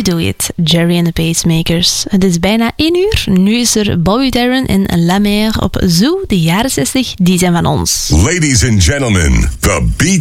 Do It, Jerry and the Pacemakers. Het is bijna 1 uur. Nu is er Bobby Darin en La Mer op Zoo. De jaren 60, die zijn van ons. Ladies and gentlemen, the Beat